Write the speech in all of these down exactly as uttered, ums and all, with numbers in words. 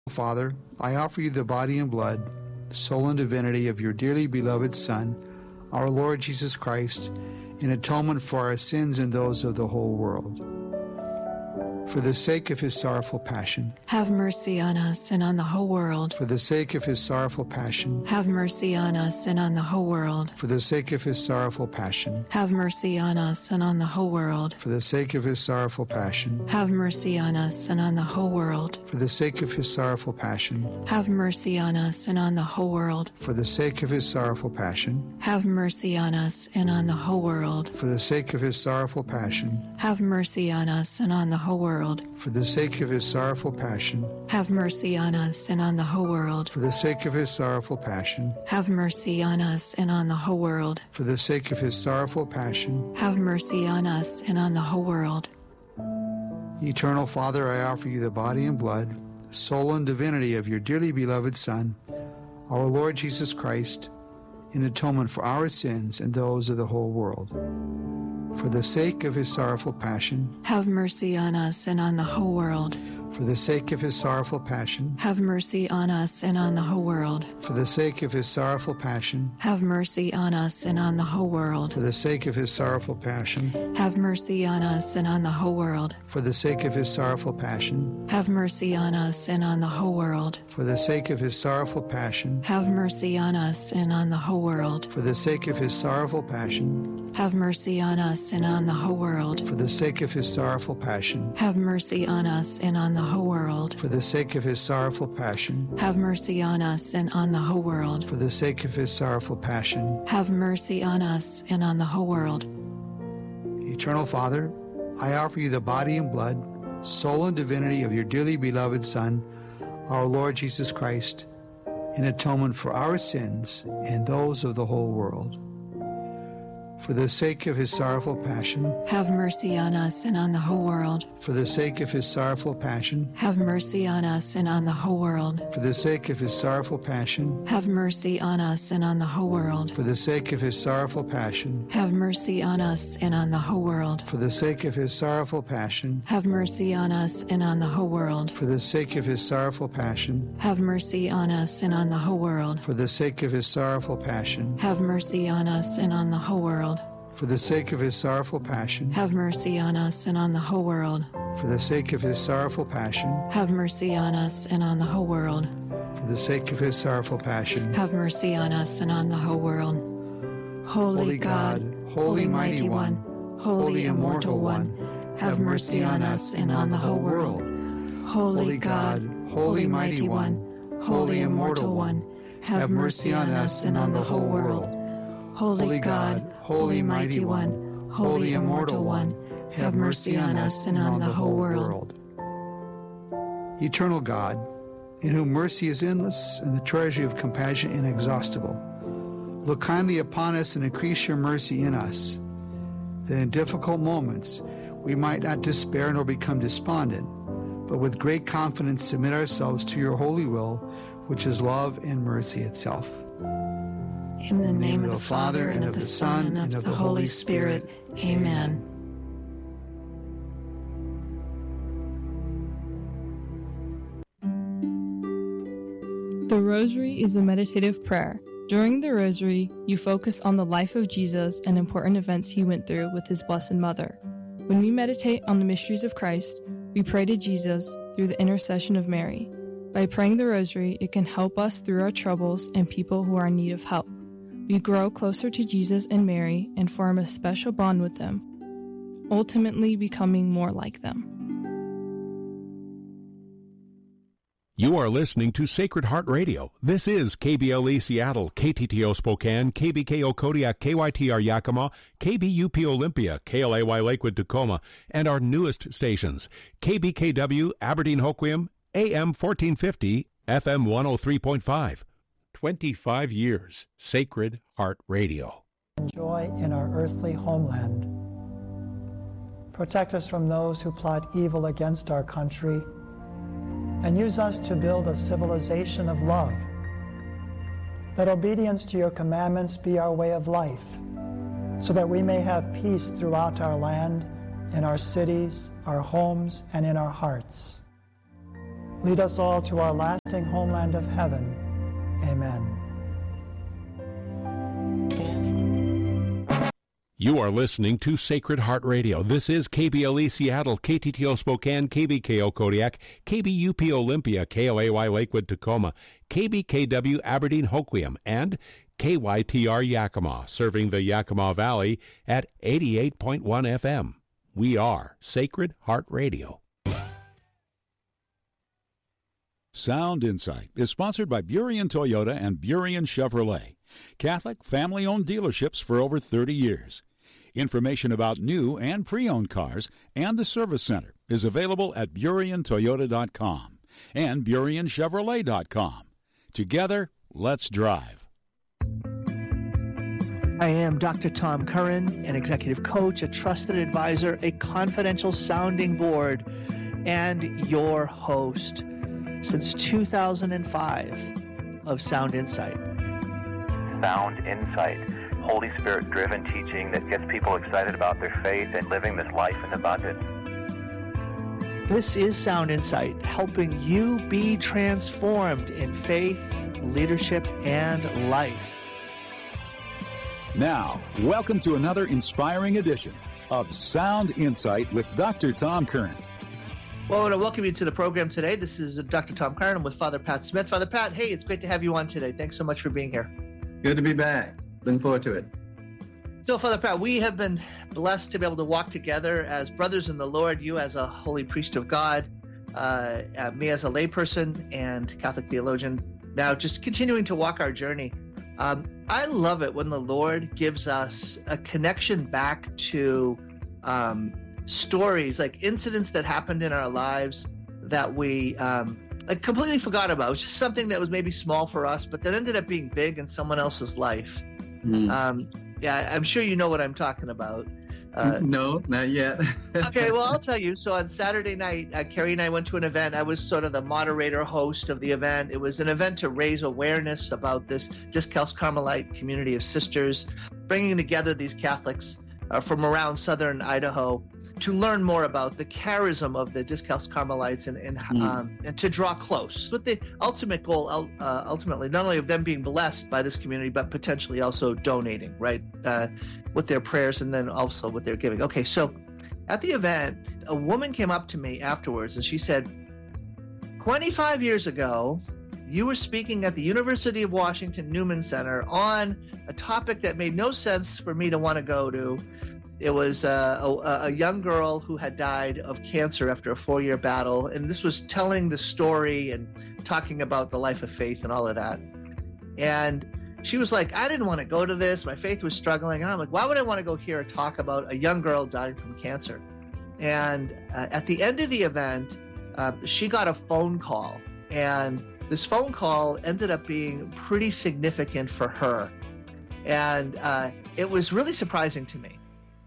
Father, I offer you the body and blood, soul and divinity of your dearly beloved Son, our Lord Jesus Christ, in atonement for our sins and those of the whole world. For the sake of his sorrowful passion, have mercy on us and on the whole world. For the sake of his sorrowful passion, have mercy on us and on the whole world. For the sake of his sorrowful passion, have mercy on us and on the whole world. For the sake of his sorrowful passion, have mercy on us and on the whole world. For the sake of his sorrowful passion, have mercy on us and on the whole world. For the sake of his sorrowful passion, have mercy on us and on the whole world. For the sake of his sorrowful passion, have mercy on us and on the whole world. For the sake of his sorrowful passion, have mercy on us and on the whole world. For the sake of his sorrowful passion, have mercy on us and on the whole world. For the sake of his sorrowful passion, have mercy on us and on the whole world. Eternal Father, I offer you the body and blood, soul and divinity of your dearly beloved Son, our Lord Jesus Christ, in atonement for our sins and those of the whole world. For the sake of his sorrowful passion, have mercy on us and on the whole world. For the sake of his sorrowful passion, have mercy on us and on the whole world. For the sake of his sorrowful passion, have mercy on us and on the whole world. For the sake of his sorrowful passion, have mercy on us and on the whole world. For the sake of his sorrowful passion, have mercy on us and on the whole world. For the sake of his sorrowful passion, have mercy on us and on the whole world. For the sake of his sorrowful passion, have mercy on us and on the whole world. For the sake of his sorrowful passion, have mercy on us and on the whole world. For the sake of his sorrowful passion, have mercy on us and on the whole world. For the sake of his sorrowful passion, have mercy on us and on the whole world. Eternal Father, I offer you the body and blood, soul and divinity of your dearly beloved Son, our Lord Jesus Christ, in atonement for our sins and those of the whole world. For the sake of his sorrowful passion, have mercy on us and on the whole world. For the sake of his sorrowful passion, have mercy on us and on the whole world. For the sake of his sorrowful passion, have mercy on us and on the whole world. For the sake of his sorrowful passion, have mercy on us and on the whole world. For the sake of his sorrowful passion, have mercy on us and on the whole world. For the sake of his sorrowful passion, have mercy on us and on the whole world. For the sake of his sorrowful passion, have mercy on us and on the whole world. For the sake of his sorrowful passion, have mercy on us and on the whole world. For the sake of his sorrowful passion, have mercy on us and on the whole world. For the sake of his sorrowful passion, have mercy on us and on the whole world. Holy, Holy God, God, Holy Mighty One, Holy Immortal One, have mercy on us and on the whole world. Holy God, Holy Mighty One, Holy Immortal One, have mercy on us and on the whole world. Holy God, Holy Mighty One, Holy Immortal One, have mercy on us and on the whole world. Eternal God, in whom mercy is endless and the treasury of compassion inexhaustible, look kindly upon us and increase your mercy in us, that in difficult moments we might not despair nor become despondent, but with great confidence submit ourselves to your holy will, which is love and mercy itself. In the name of the Father, and of the Son, and of the Holy Spirit. Amen. The Rosary is a meditative prayer. During the Rosary, you focus on the life of Jesus and important events he went through with his Blessed Mother. When we meditate on the mysteries of Christ, we pray to Jesus through the intercession of Mary. By praying the Rosary, it can help us through our troubles and people who are in need of help. We grow closer to Jesus and Mary and form a special bond with them, ultimately becoming more like them. You are listening to Sacred Heart Radio. This is K B L E Seattle, K T T O Spokane, K B K O Kodiak, K Y T R Yakima, K B U P Olympia, K L A Y Lakewood Tacoma, and our newest stations, K B K W Aberdeen Hoquiam, A M fourteen fifty, F M one oh three point five. twenty-five years, Sacred Heart Radio. Joy in our earthly homeland. Protect us from those who plot evil against our country, and use us to build a civilization of love. Let obedience to your commandments be our way of life, so that we may have peace throughout our land, in our cities, our homes, and in our hearts. Lead us all to our lasting homeland of heaven. Amen. You are listening to Sacred Heart Radio. This is K B L E Seattle, K T T O Spokane, K B K O Kodiak, K B U P Olympia, K L A Y Lakewood Tacoma, K B K W Aberdeen Hoquiam, and K Y T R Yakima, serving the Yakima Valley at eighty-eight point one F M. We are Sacred Heart Radio. Sound Insight is sponsored by Burien Toyota and Burien Chevrolet, Catholic family-owned dealerships for over thirty years. Information about new and pre-owned cars and the service center is available at burien toyota dot com and burien chevrolet dot com. Together, let's drive. I am Doctor Tom Curran, an executive coach, a trusted advisor, a confidential sounding board, and your host since two thousand five of Sound Insight. Sound Insight, Holy Spirit-driven teaching that gets people excited about their faith and living this life in abundance. This is Sound Insight, helping you be transformed in faith, leadership, and life. Now, welcome to another inspiring edition of Sound Insight with Doctor Tom Curran. Well, I want to welcome you to the program today. This is Doctor Tom Curran. I'm with Father Pat Smith. Father Pat, hey, it's great to have you on today. Thanks so much for being here. Good to be back. Looking forward to it. So, Father Pat, we have been blessed to be able to walk together as brothers in the Lord, you as a holy priest of God, uh, uh, me as a layperson and Catholic theologian. Now, just continuing to walk our journey. Um, I love it when the Lord gives us a connection back to um, stories, like incidents that happened in our lives that we um, like completely forgot about. It was just something that was maybe small for us, but that ended up being big in someone else's life. Mm. Um, yeah, I'm sure you know what I'm talking about. Uh, no, not yet. Okay, well, I'll tell you. So on Saturday night, uh, Carrie and I went to an event. I was sort of the moderator host of the event. It was an event to raise awareness about this Discalced Carmelite community of sisters, bringing together these Catholics uh, from around southern Idaho to learn more about the charism of the Discalced Carmelites and and, mm. um, and to draw close with the ultimate goal, uh, ultimately, not only of them being blessed by this community, but potentially also donating, right, uh, with their prayers and then also with their giving. Okay, so at the event, a woman came up to me afterwards and she said, twenty-five years ago, you were speaking at the University of Washington Newman Center on a topic that made no sense for me to want to go to. It was uh, a, a young girl who had died of cancer after a four-year battle, and this was telling the story and talking about the life of faith and all of that. And she was like, I didn't want to go to this. My faith was struggling. And I'm like, why would I want to go hear a talk about a young girl dying from cancer? And uh, at the end of the event, uh, she got a phone call, and this phone call ended up being pretty significant for her. And uh, it was really surprising to me.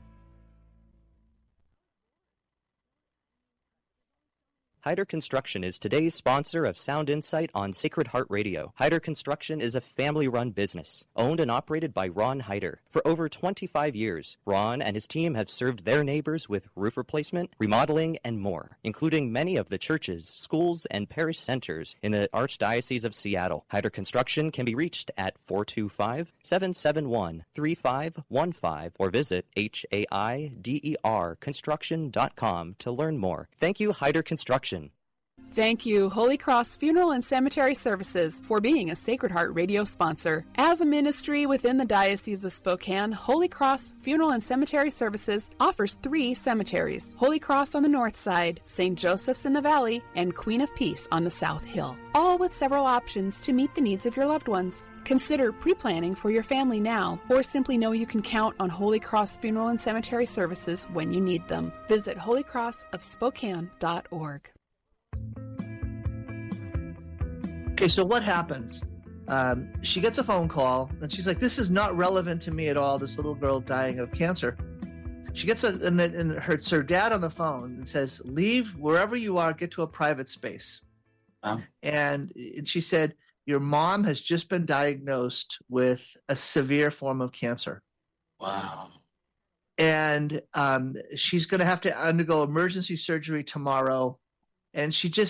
Hyder Construction is today's sponsor of Sound Insight on Sacred Heart Radio. Hyder Construction is a family-run business, owned and operated by Ron Hyder. For over twenty-five years, Ron and his team have served their neighbors with roof replacement, remodeling, and more, including many of the churches, schools, and parish centers in the Archdiocese of Seattle. Hyder Construction can be reached at four two five, seven seven one, three five one five or visit H A I D E R construction dot com to learn more. Thank you, Hyder Construction. Thank you, Holy Cross Funeral and Cemetery Services, for being a Sacred Heart Radio sponsor. As a ministry within the Diocese of Spokane, Holy Cross Funeral and Cemetery Services offers three cemeteries: Holy Cross on the north side, Saint Joseph's in the valley, and Queen of Peace on the south hill, all with several options to meet the needs of your loved ones. Consider pre-planning for your family now, or simply know you can count on Holy Cross Funeral and Cemetery Services when you need them. Visit holy cross of spokane dot org. Okay, so what happens? Um, she gets a phone call, and she's like, this is not relevant to me at all, this little girl dying of cancer. She gets a, and, then, and her, her dad on the phone and says, leave wherever you are, get to a private space. Wow. And, and she said, your mom has just been diagnosed with a severe form of cancer. Wow. And um, she's going to have to undergo emergency surgery tomorrow. And she just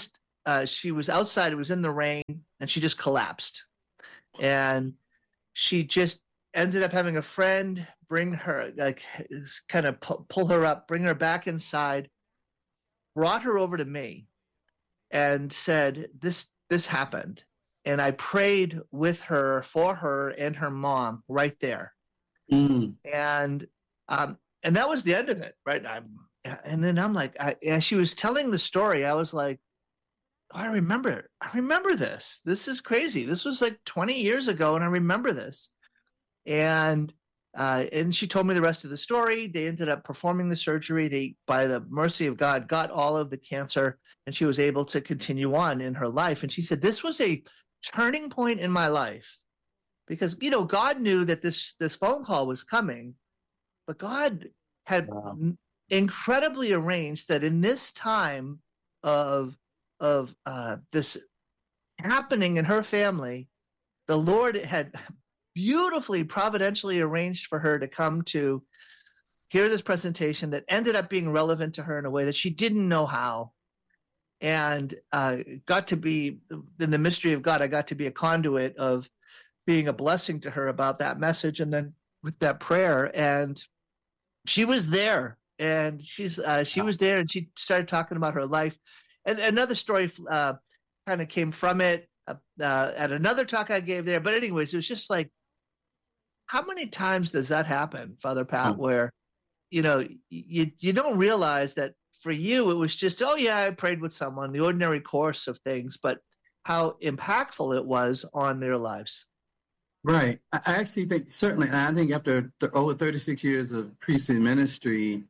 uh, she was outside. It was in the rain, and she just collapsed. And she just ended up having a friend bring her, like, kind of pu- pull her up, bring her back inside, brought her over to me, and said, "This this happened." And I prayed with her, for her and her mom right there. Mm. And um, and that was the end of it, right? I'm, and then I'm like, I, as she was telling the story, I was like, oh, I remember, I remember this. This is crazy. This was like twenty years ago, and I remember this. And uh, and she told me the rest of the story. They ended up performing the surgery. They, by the mercy of God, got all of the cancer, and she was able to continue on in her life. And she said, this was a turning point in my life, because, you know, God knew that this this phone call was coming, but God had wow. incredibly arranged that in this time of of uh, this happening in her family, the Lord had beautifully, providentially arranged for her to come to hear this presentation that ended up being relevant to her in a way that she didn't know how. And uh, got to be, in the mystery of God, I got to be a conduit of being a blessing to her about that message, and then with that prayer. And she was there, and she's uh, she was there, and she started talking about her life. And another story uh, kind of came from it uh, uh, at another talk I gave there. But anyways, it was just like, how many times does that happen, Father Pat, mm. where, you know, you you don't realize that for you, it was just, oh, yeah, I prayed with someone, the ordinary course of things, but how impactful it was on their lives. Right. I actually think, certainly, I think after th- over thirty-six years of priestly ministry,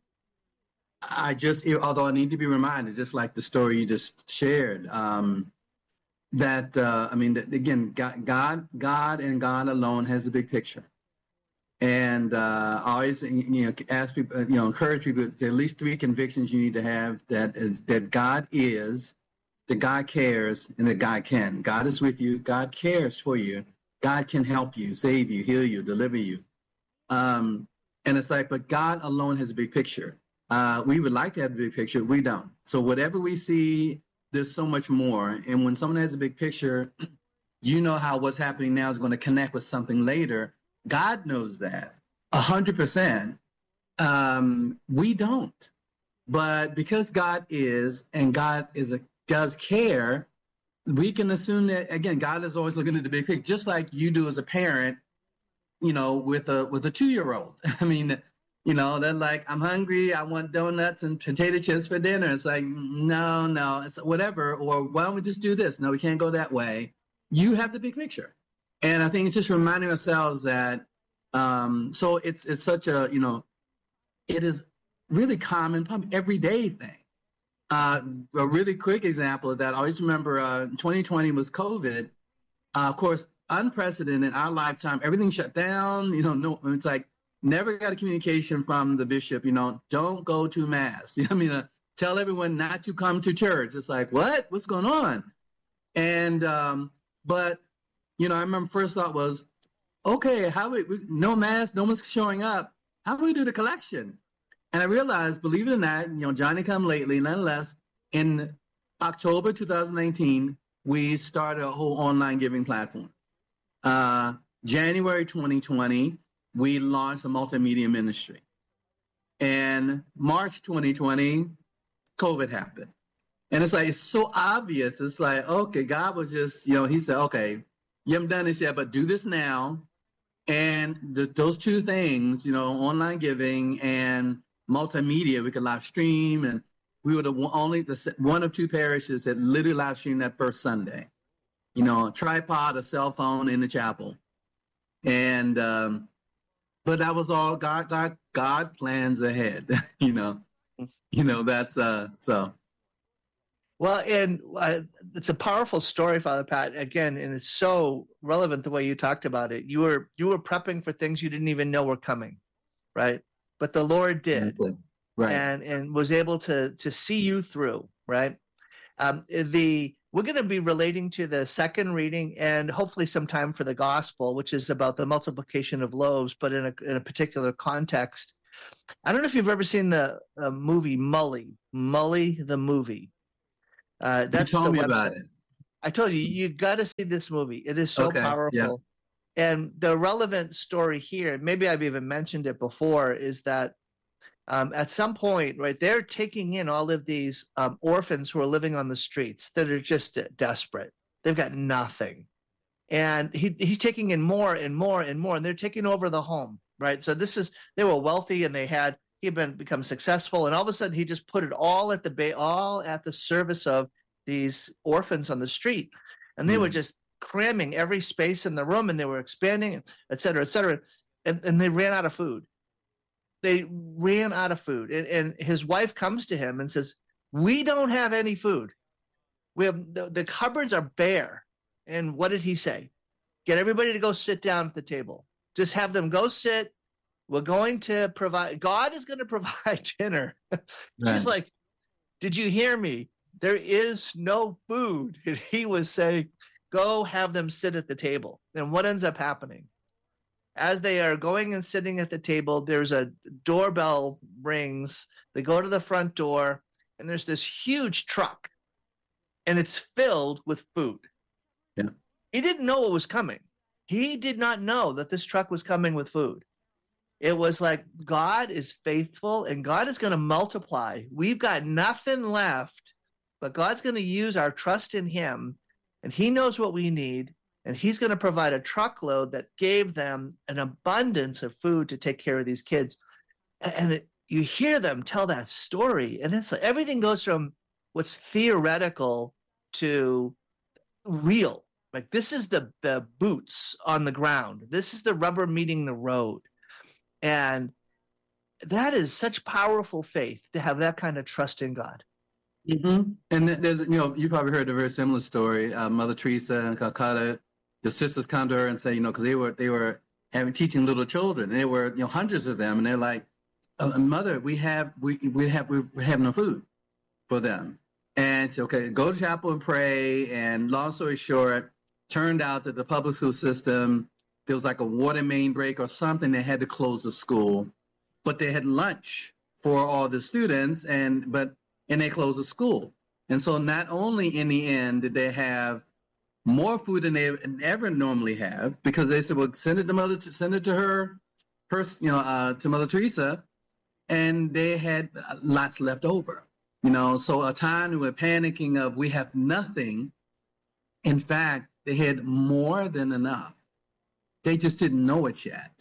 I just, although I need to be reminded, just like the story you just shared, um, that, uh, I mean, that, again, God, God, God and God alone has a big picture. And uh, I always, you know, ask people, you know, encourage people, there are at least three convictions you need to have: that is, that God is, that God cares, and that God can. God is with you. God cares for you. God can help you, save you, heal you, deliver you. Um, and it's like, but God alone has a big picture. Uh, we would like to have a big picture. We don't. So whatever we see, there's so much more. And when someone has a big picture, you know how what's happening now is going to connect with something later. God knows that a hundred percent. Um, we don't, but because God is, and God is a, does care, we can assume that, again, God is always looking at the big picture, just like you do as a parent, you know, with a, with a two-year-old. I mean, you know, they're like, I'm hungry, I want donuts and potato chips for dinner. It's like, no, no, it's whatever. Or why don't we just do this? No, we can't go that way. You have the big picture. And I think it's just reminding ourselves that, um, so it's it's such a, you know, it is really common, probably everyday thing. Uh, a really quick example of that, I always remember uh, twenty twenty was COVID. Uh, of course, unprecedented in our lifetime, everything shut down, you know, no, it's like, never got a communication from the bishop, you know, don't go to mass. You know, I mean, uh, tell everyone not to come to church. It's like, what? What's going on? And, um, but, you know, I remember first thought was, okay, how we, we no mass, no one's showing up. How do we do the collection? And I realized, believe it or not, you know, Johnny come lately, nonetheless, in October two thousand nineteen, we started a whole online giving platform. Uh, January twenty twenty, we launched a multimedia ministry. And March twenty twenty, COVID happened. And it's like, it's so obvious. It's like, okay, God was just, you know, he said, okay, you haven't done this yet, but do this now. And the, those two things, you know, online giving and multimedia, we could live stream. And we were the only, the one of two parishes that literally live streamed that first Sunday. You know, a tripod, a cell phone in the chapel. And, um, but that was all God, God, God plans ahead, you know, you know, that's, uh, so. Well, and uh, it's a powerful story, Father Pat, again, and it's so relevant the way you talked about it. You were, you were prepping for things you didn't even know were coming, right? But the Lord did, right. and, and was able to, to see you through, right? Um, the, We're going to be relating to the second reading and hopefully some time for the gospel, which is about the multiplication of loaves, but in a, in a particular context. I don't know if you've ever seen the uh, movie Mully, Mully the movie. Uh, that's you told the me website. about it. I told you, you got to see this movie. It is so Okay, powerful. yeah. And the relevant story here, maybe I've even mentioned it before, is that um, at some point, right, they're taking in all of these um, orphans who are living on the streets that are just desperate. They've got nothing. And he, he's taking in more and more and more, and they're taking over the home, right? So this is, they were wealthy and they had, he had been become successful, and all of a sudden he just put it all at the ba- all at the service of these orphans on the street. And they mm. were just cramming every space in the room, and they were expanding, et cetera, et cetera. And, and they ran out of food. They ran out of food. And, and his wife comes to him and says, we don't have any food. We have the, the cupboards are bare. And what did he say? Get everybody to go sit down at the table. Just have them go sit. We're going to provide, God is going to provide dinner. Right. She's like, did you hear me? There is no food. And he was saying, go have them sit at the table. And what ends up happening? As they are going and sitting at the table, there's a doorbell rings. They go to the front door, and there's this huge truck, and it's filled with food. Yeah. He didn't know what was coming. He did not know that this truck was coming with food. It was like, God is faithful, and God is going to multiply. We've got nothing left, but God's going to use our trust in him. And he knows what we need, and he's going to provide a truckload that gave them an abundance of food to take care of these kids. And it, you hear them tell that story, and it's like everything goes from what's theoretical to real. Like, this is the, the boots on the ground. This is the rubber meeting the road. And that is such powerful faith, to have that kind of trust in God. Mm-hmm. And there's, you know, you probably heard a very similar story. Uh, Mother Teresa in Calcutta, the sisters come to her and say, you know, because they were they were having teaching little children, and there were, you know, hundreds of them, and they're like, uh, Mother, we have we we have we have no food for them. And she said, okay, go to chapel and pray. And long story short, turned out that the public school system, there was like a water main break or something. They had to close the school, but they had lunch for all the students, and but. And they closed the school. And so not only in the end did they have more food than they ever normally have, because they said, well, send it to Mother, send it to her, her you know, uh, to Mother Teresa, and they had lots left over. You know, so a time we were panicking of we have nothing. In fact, they had more than enough. They just didn't know it yet.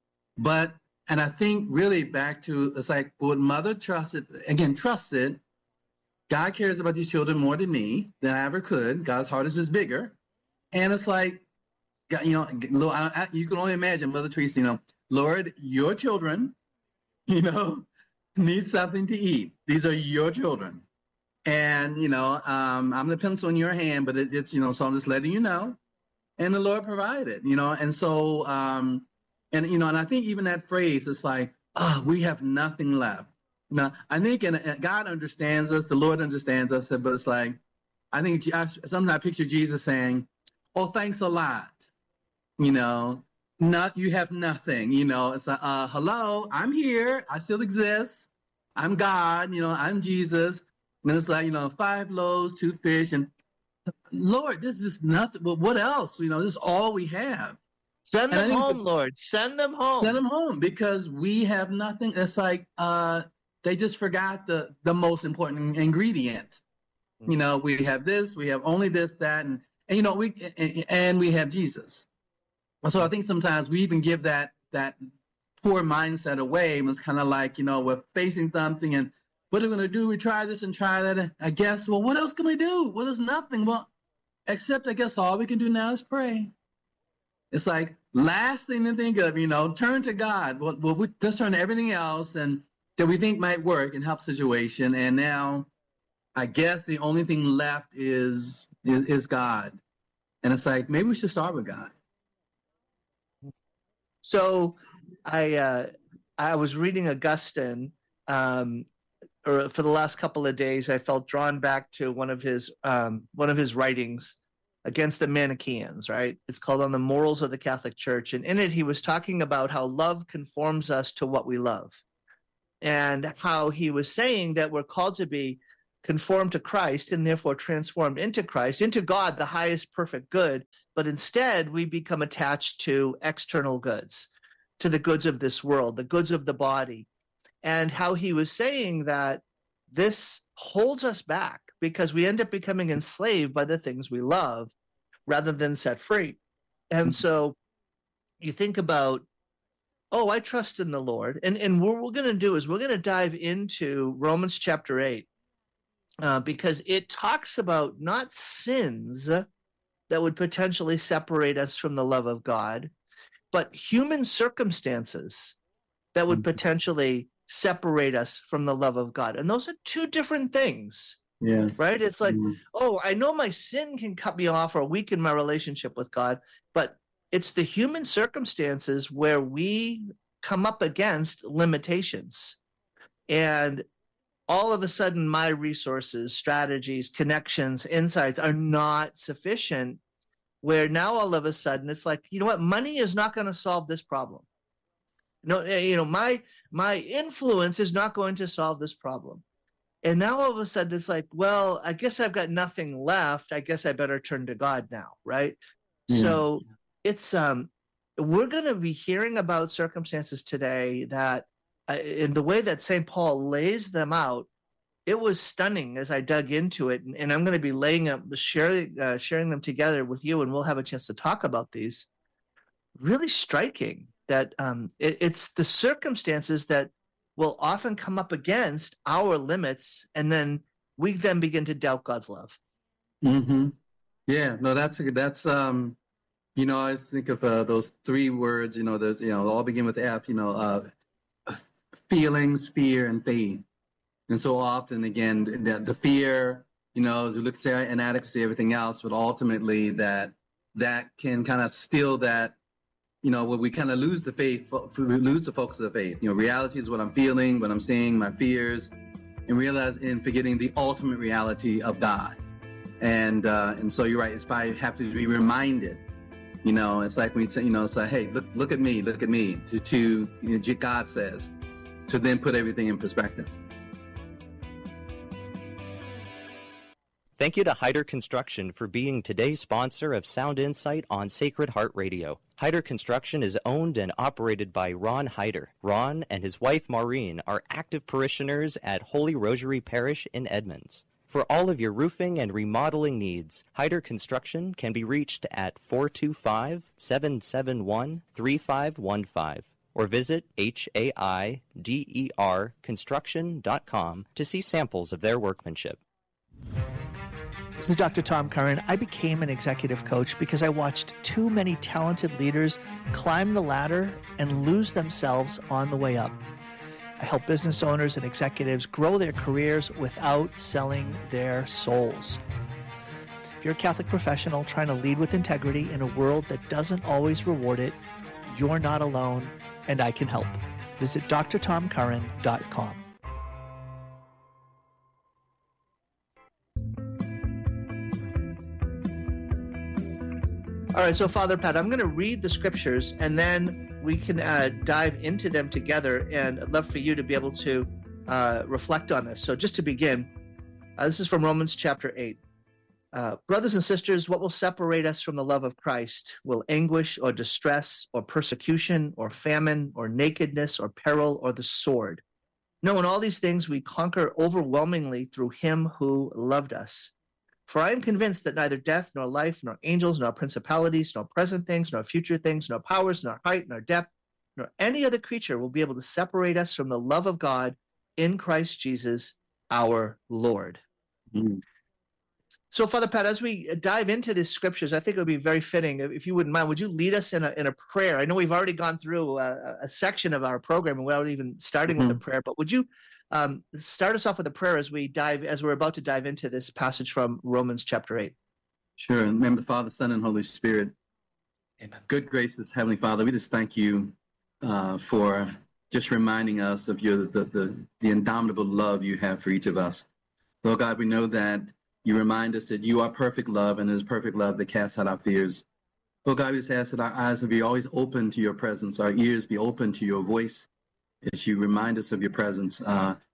But, and I think really back to, it's like what Mother trusted, again, trusted, God cares about these children more than me, than I ever could. God's heart is just bigger. And it's like, you know, you can only imagine Mother Teresa, you know, Lord, your children, you know, need something to eat. These are your children. And, you know, um, I'm the pencil in your hand, but it, it's, you know, so I'm just letting you know. And the Lord provided, you know, and so, um, and, you know, and I think even that phrase, it's like, ah, oh, we have nothing left. Now, I think and, and God understands us, the Lord understands us, but it's like, I think I, sometimes I picture Jesus saying, oh, thanks a lot. You know, not you have nothing, you know, it's like, uh, hello, I'm here. I still exist. I'm God, you know, I'm Jesus. And it's like, you know, five loaves, two fish. And Lord, this is nothing. But what else? You know, this is all we have. Send them home, Lord. Send them home. Send them home, because we have nothing. It's like, uh, they just forgot the, the most important ingredient. You know, we have this, we have only this, that, and, and you know, we and, and we have Jesus. So I think sometimes we even give that that poor mindset away. It's kind of like, you know, we're facing something, and what are we going to do? We try this and try that. And I guess, well, what else can we do? Well, there's nothing. Well, except I guess all we can do now is pray. It's like last thing to think of, you know, turn to God. Well, well we just turn to everything else and that we think might work and help situation. And now I guess the only thing left is, is, is God. And it's like, maybe we should start with God. So I, uh, I was reading Augustine, um, or for the last couple of days, I felt drawn back to one of his, um, one of his writings against the Manichaeans, right? It's called On the Morals of the Catholic Church. And in it, he was talking about how love conforms us to what we love. And how he was saying that we're called to be conformed to Christ and therefore transformed into Christ, into God, the highest perfect good, but instead we become attached to external goods, to the goods of this world, the goods of the body, and how he was saying that this holds us back because we end up becoming enslaved by the things we love rather than set free. And so you think about, oh, I trust in the Lord. And, and what we're going to do is we're going to dive into Romans chapter eight uh, because it talks about not sins that would potentially separate us from the love of God, but human circumstances that would potentially separate us from the love of God. And those are two different things. Yes. Right? It's like, mm-hmm. oh, I know my sin can cut me off or weaken my relationship with God, but it's the human circumstances where we come up against limitations. And all of a sudden, my resources, strategies, connections, insights are not sufficient, where now all of a sudden it's like, you know what, money is not going to solve this problem. No, you know, my my influence is not going to solve this problem. And now all of a sudden it's like, well, I guess I've got nothing left. I guess I better turn to God now, right? Yeah. So it's um, we're going to be hearing about circumstances today that, uh, in the way that Saint Paul lays them out, it was stunning as I dug into it, and, and I'm going to be laying up, sharing, uh, sharing them together with you, and we'll have a chance to talk about these. Really striking that um, it, it's the circumstances that will often come up against our limits, and then we then begin to doubt God's love. Mm-hmm. Yeah, no, that's that's um, you know, I just think of uh, those three words, you know, that you know all begin with F. You know, uh, feelings, fear, and faith. And so often, again, the, the fear, you know, as we look at say inadequacy, everything else, but ultimately that that can kind of steal that. You know, where we kind of lose the faith, we lose the focus of the faith. You know, reality is what I'm feeling, what I'm seeing, my fears, and realize in forgetting the ultimate reality of God. And uh, and so you're right. It's by have to be reminded. You know, it's like when you say, you know, say, hey, look, look at me, look at me. To, to you know, God says, to then put everything in perspective. Thank you to Hyder Construction for being today's sponsor of Sound Insight on Sacred Heart Radio. Hyder Construction is owned and operated by Ron Hyder. Ron and his wife Maureen are active parishioners at Holy Rosary Parish in Edmonds. For all of your roofing and remodeling needs, Hyder Construction can be reached at four two five, seven seven one, three five one five or visit H A I D E R construction dot com to see samples of their workmanship. This is Doctor Tom Curran. I became an executive coach because I watched too many talented leaders climb the ladder and lose themselves on the way up. I help business owners and executives grow their careers without selling their souls. If you're a Catholic professional trying to lead with integrity in a world that doesn't always reward it, you're not alone, and I can help. Visit D R tom curran dot com. All right, so Father Pat, I'm going to read the scriptures, and then we can uh, dive into them together, and I'd love for you to be able to uh, reflect on this. So just to begin, uh, this is from Romans chapter eight. Uh, Brothers and sisters, what will separate us from the love of Christ? Will anguish or distress or persecution or famine or nakedness or peril or the sword? No, in all these things we conquer overwhelmingly through him who loved us. For I am convinced that neither death, nor life, nor angels, nor principalities, nor present things, nor future things, nor powers, nor height, nor depth, nor any other creature will be able to separate us from the love of God in Christ Jesus, our Lord. Mm. So, Father Pat, as we dive into these scriptures, I think it would be very fitting, if you wouldn't mind, would you lead us in a in a prayer? I know we've already gone through a, a section of our program without even starting mm-hmm. with a prayer, but would you Um, start us off with a prayer as we dive, as we're about to dive into this passage from Romans chapter eight. Sure. And remember, Father, Son, and Holy Spirit. Amen. Good gracious Heavenly Father, we just thank you uh, for just reminding us of your the, the the indomitable love you have for each of us. Lord God, we know that you remind us that you are perfect love, and it is perfect love that casts out our fears. Lord God, we just ask that our eyes will be always open to your presence, our ears be open to your voice, as you remind us of your presence. Uh,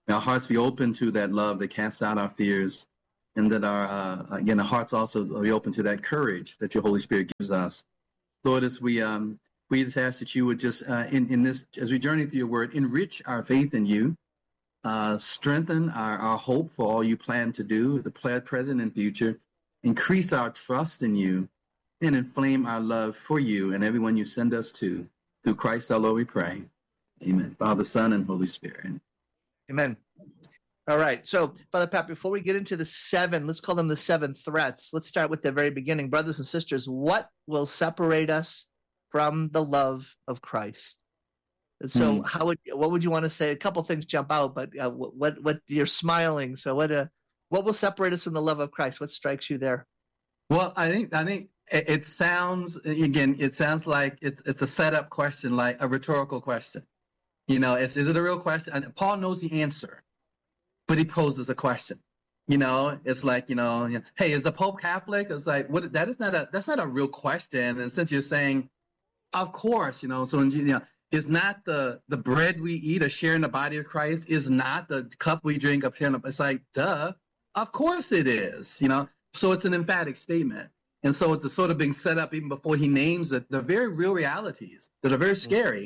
May our hearts be open to that love that casts out our fears, and that our, uh, again, our hearts also be open to that courage that your Holy Spirit gives us. Lord, as we um, we just ask that you would just, uh, in, in this, as we journey through your word, enrich our faith in you, uh, strengthen our, our hope for all you plan to do, the present and future, increase our trust in you, and inflame our love for you and everyone you send us to. Through Christ our Lord we pray. Amen. Father, Son, and Holy Spirit. Amen. All right. So, Father Pat, before we get into the seven, let's call them the seven threats. Let's start with the very beginning. Brothers and sisters, what will separate us from the love of Christ? And so, mm. how would what would you want to say? A couple things jump out, but uh, what, what what you're smiling. So, what uh, what will separate us from the love of Christ? What strikes you there? Well, I think I think it, it sounds again. It sounds like it's it's a setup question, like a rhetorical question. You know, is is it a real question? And Paul knows the answer, but he poses a question. You know, it's like, you know, hey, is the Pope Catholic? It's like, what? That is not a that's not a real question. And since you're saying, of course, you know, so you know, it's not the the bread we eat or sharing the body of Christ. Is not the cup we drink of sharing. It's like, duh, of course it is. You know, so it's an emphatic statement. And so it's sort of being set up even before he names it. The very real realities that are very scary.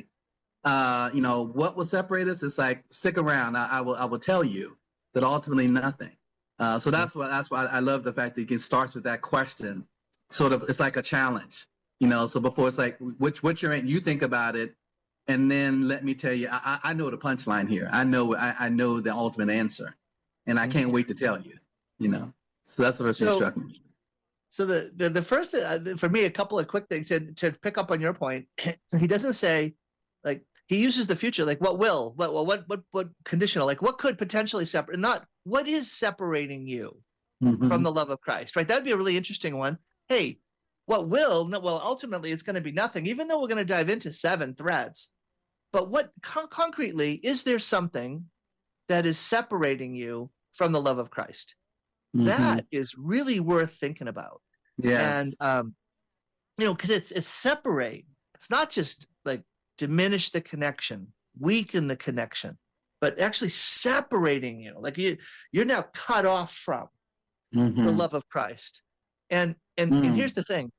Uh, you know, what will separate us? It's like, stick around. I, I will I will tell you that ultimately nothing. Uh, so that's why that's why I love the fact that you can start with that question. Sort of, it's like a challenge, you know. So before it's like, which which you're in, you think about it, and then let me tell you. I, I know the punchline here. I know I, I know the ultimate answer, and I can't wait to tell you. You know. So that's the first thing that struck me. So the the, the first uh, for me, a couple of quick things to, to pick up on your point. He doesn't say, like, he uses the future, like what will, what, what, what, what conditional, like what could potentially separate, not what is separating you mm-hmm. from the love of Christ, right? That'd be a really interesting one. Hey, what will, no, well, ultimately it's going to be nothing, even though we're going to dive into seven threats. But what con- concretely, is there something that is separating you from the love of Christ? Mm-hmm. That is really worth thinking about. Yeah. And, um, you know, because it's, it's separate. It's not just like, diminish the connection, weaken the connection, but actually separating you, like you, you're now cut off from mm-hmm. the love of Christ. And and, mm. and here's the thing: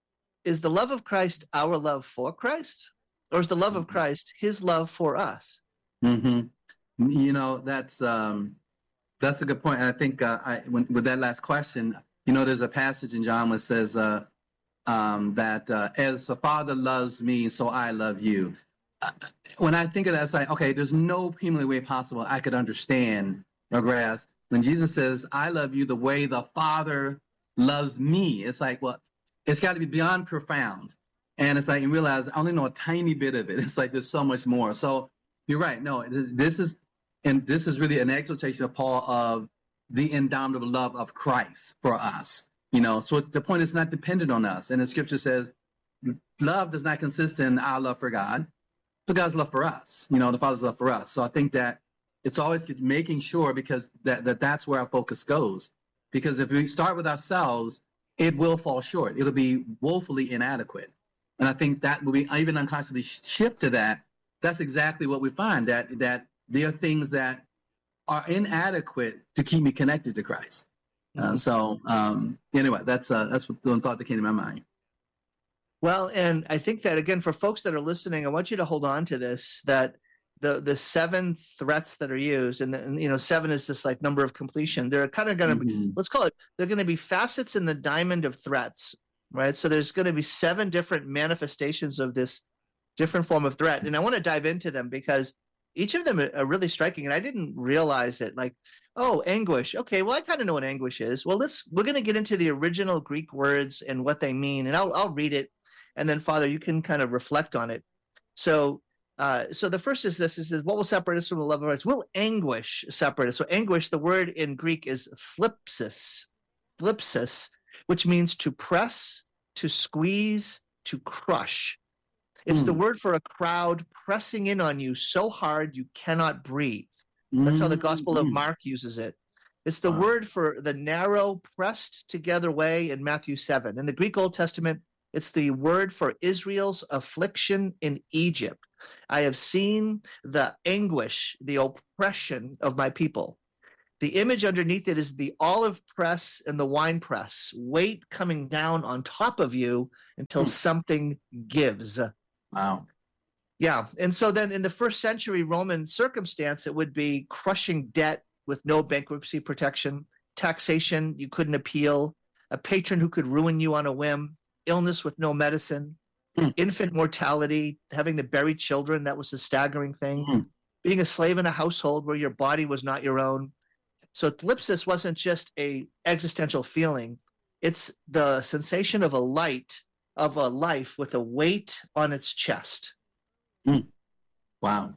is the love of Christ our love for Christ, or is the love of Christ His love for us? Mm-hmm. You know, that's um, that's a good point. And I think uh, I, when, with that last question, you know, there's a passage in John where it says. Uh, Um, that uh, as the Father loves me, so I love you. Uh, when I think of that, it's like, okay, there's no humanly way possible I could understand or grasp. When Jesus says, I love you the way the Father loves me, it's like, well, it's got to be beyond profound. And it's like, you realize I only know a tiny bit of it. It's like, there's so much more. So you're right. No, this is, and this is really an exhortation of Paul of the indomitable love of Christ for us. You know, so the point is not dependent on us. And the scripture says love does not consist in our love for God, but God's love for us, you know, the Father's love for us. So I think that it's always making sure because that, that that's where our focus goes. Because if we start with ourselves, it will fall short. It'll be woefully inadequate. And I think that will be even unconsciously shift to that. That's exactly what we find, that that there are things that are inadequate to keep me connected to Christ. Uh, so um, anyway, that's uh, that's one thought that came to my mind. Well, and I think that, again, for folks that are listening, I want you to hold on to this, that the the seven threats that are used, and, the, and you know, seven is this like number of completion. They're kind of going to mm-hmm. be, let's call it, they're going to be facets in the diamond of threats, right? So there's going to be seven different manifestations of this different form of threat. And I want to dive into them because each of them are really striking. And I didn't realize it. Like, oh, anguish. Okay, well, I kind of know what anguish is. Well, let's we're going to get into the original Greek words and what they mean. And I'll I'll read it. And then, Father, you can kind of reflect on it. So uh, so the first is this. It says, what will separate us from the love of Christ? Will anguish separate us? So anguish, the word in Greek is phlipsis. Phlipsis, which means to press, to squeeze, to crush. It's mm. the word for a crowd pressing in on you so hard you cannot breathe. That's how the Gospel of Mark uses it. It's the wow. word for the narrow, pressed together way in Matthew seven. In the Greek Old Testament, It's the word for Israel's affliction in Egypt. I have seen the anguish, the oppression of my people. The image underneath it is the olive press and the wine press, weight coming down on top of you until hmm. something gives. Wow. Yeah. And so then in the first century Roman circumstance, it would be crushing debt with no bankruptcy protection, taxation you couldn't appeal, a patron who could ruin you on a whim, illness with no medicine, mm. infant mortality, having to bury children, that was a staggering thing, mm. being a slave in a household where your body was not your own. So thlipsis wasn't just a existential feeling. It's the sensation of a light, of a life with a weight on its chest. Mm. Wow.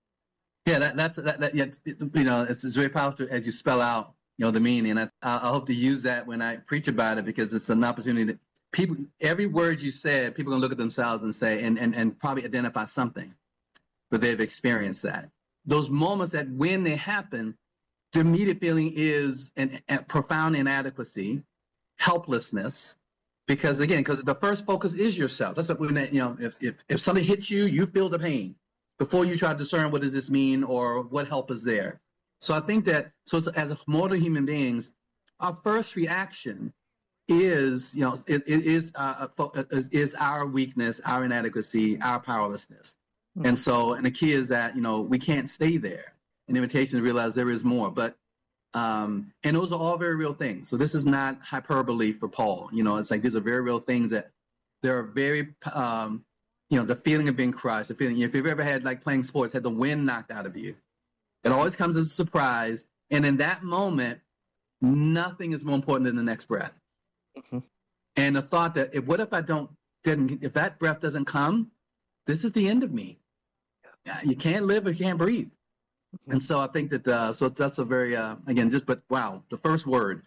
Yeah, that, that's, that, that, yeah, you know, it's, it's very powerful as you spell out, you know, the meaning. And I, I hope to use that when I preach about it, because it's an opportunity that people, every word you said, people are going to look at themselves and say, and, and, and probably identify something, but they've experienced that. Those moments that when they happen, the immediate feeling is an, a profound inadequacy, helplessness, because again, because the first focus is yourself. That's what we, you know, if, if, if something hits you, you feel the pain before you try to discern what does this mean or what help is there. So I think that, so it's, as mortal human beings, our first reaction is, you know, it, it is uh, is our weakness, our inadequacy, our powerlessness. Mm-hmm. And so, and the key is that, you know, we can't stay there. An invitation to realize there is more. But, um, and those are all very real things. So this is not hyperbole for Paul. You know, it's like these are very real things that there are very, um, you know, the feeling of being crushed, the feeling, if you've ever had, like playing sports, had the wind knocked out of you, it always comes as a surprise. And in that moment, nothing is more important than the next breath. Mm-hmm. And the thought that, if, what if I don't, didn't, if that breath doesn't come, this is the end of me. Yeah. You can't live if you can't breathe. Mm-hmm. And so I think that, uh, so that's a very, uh, again, just, but wow, the first word,